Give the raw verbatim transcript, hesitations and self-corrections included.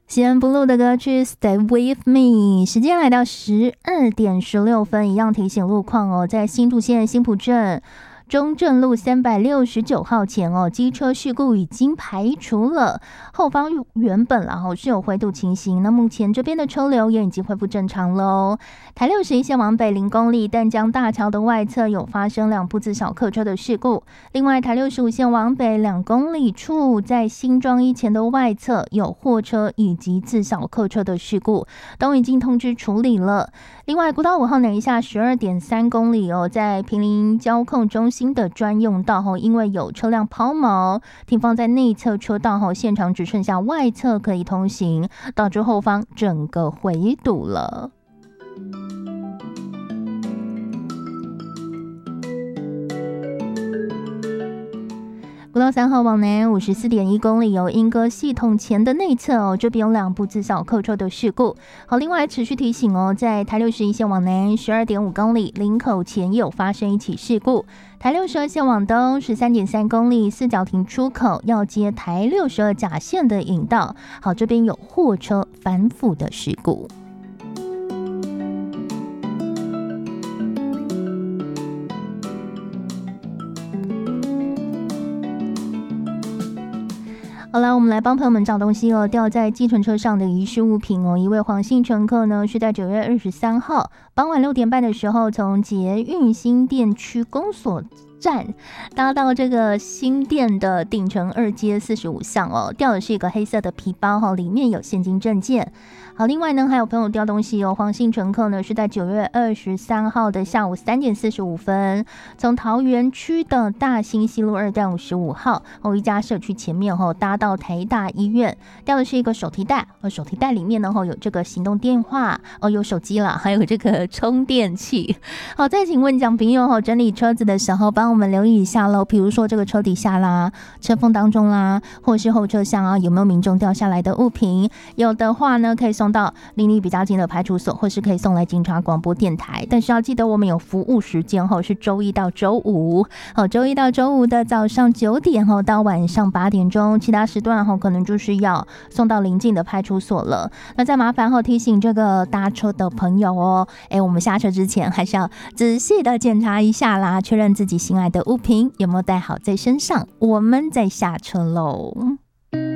西安 Blue 的歌曲 Stay With Me。 时间来到十二点十六分，一样提醒路况哦，在新竹县新埔镇中正路三百六十九号前哦，机车事故已经排除了，后方原本然后是有灰度情形，那目前这边的车流也已经恢复正常喽。台六十一线往北零公里淡江大桥的外侧有发生两部自小客车的事故，另外台六十五线往北两公里处在新庄一前的外侧有货车以及自小客车的事故，都已经通知处理了。另外国道五号南下十二点三公里哦，在坪林交控中心的专用道后，因为有车辆抛锚停放在内侧车道后，现场只剩下外侧可以通行，导致后方整个回堵了。国道三号往南五十四点一公里，有莺歌系统前的内侧哦，这边有两部自小客车的事故。好，另外持续提醒哦，在台六十一线往南十二点五公里林口前也有发生一起事故。台六十二线往东十三点三公里四角亭出口要接台六十二甲线的引道，好，这边有货车翻覆的事故。好了，我们来帮朋友们找东西哦。掉在计程车上的遗失物品哦，一位黄姓乘客呢是在九月二十三号傍晚六点半的时候，从捷运新店区公所站搭到这个新店的顶城二街四十五巷哦，掉的是一个黑色的皮包哈，里面有现金证件。好，另外呢还有朋友掉东西哦，黄姓乘客呢是在九月二十三号的下午三点四十五分，从桃园区的大兴西路二段五十五号哦一家社区前面哦搭到台大医院，掉的是一个手提袋，哦手提袋里面呢哦有这个行动电话哦有手机啦，还有这个充电器。好，再请问讲朋友哦整理车子的时候帮我们留意一下喽，比如说这个车底下啦、车缝当中啦，或是后车厢啊有没有民众掉下来的物品，有的话呢可以送到离你比较近的派出所，或是可以送来警察广播电台。但是要记得我们有服务时间后是周一到周五，好，周一到周五的早上九点后到晚上八点钟，其他时段后可能就是要送到邻近的派出所了。那再麻烦后提醒这个搭车的朋友哦，哎，我们下车之前还是要仔细的检查一下啦，确认自己心爱的物品有没有带好在身上，我们再下车喽。